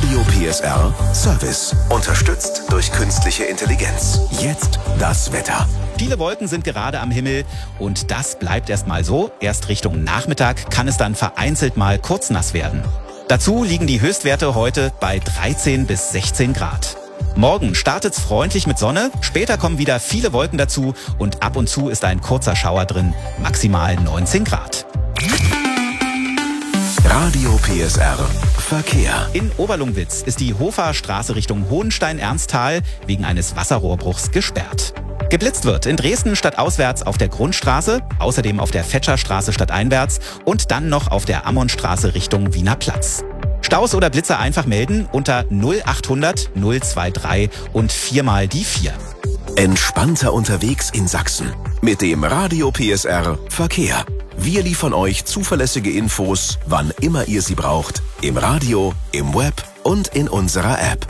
Radio PSR Service. Unterstützt durch künstliche Intelligenz. Jetzt das Wetter. Viele Wolken sind gerade am Himmel und das bleibt erstmal so. Erst Richtung Nachmittag kann es dann vereinzelt mal kurz nass werden. Dazu liegen die Höchstwerte heute bei 13 bis 16 Grad. Morgen startet's freundlich mit Sonne, später kommen wieder viele Wolken dazu und ab und zu ist ein kurzer Schauer drin, maximal 19 Grad. Radio PSR Verkehr. In Oberlungwitz ist die Hofer Straße Richtung Hohenstein-Ernsthal wegen eines Wasserrohrbruchs gesperrt. Geblitzt wird in Dresden stadtauswärts auf der Grundstraße, außerdem auf der Fetscherstraße stadteinwärts und dann noch auf der Ammonstraße Richtung Wiener Platz. Staus oder Blitzer einfach melden unter 0800 023 und 4 die 4. Entspannter unterwegs in Sachsen. Mit dem Radio PSR Verkehr. Wir liefern euch zuverlässige Infos, wann immer ihr sie braucht. Im Radio, im Web und in unserer App.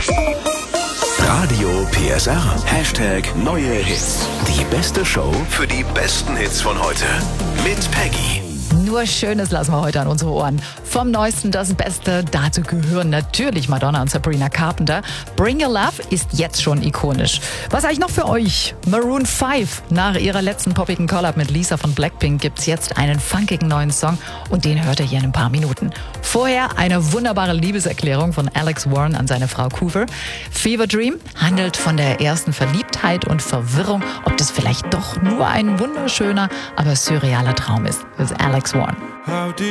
Radio PSR. Hashtag neue Hits. Die beste Show für die besten Hits von heute. Mit Peggy. Nur Schönes lassen wir heute an unsere Ohren. Vom Neuesten das Beste. Dazu gehören natürlich Madonna und Sabrina Carpenter. Bring Your Love ist jetzt schon ikonisch. Was habe ich noch für euch? Maroon 5. Nach ihrer letzten poppigen Collab mit Lisa von Blackpink gibt's jetzt einen funkigen neuen Song und den hört ihr hier in ein paar Minuten. Vorher eine wunderbare Liebeserklärung von Alex Warren an seine Frau Coover. Fever Dream handelt von der ersten Verliebtheit und Verwirrung, ob das vielleicht doch nur ein wunderschöner, aber surrealer Traum ist. Das ist Alex Warren.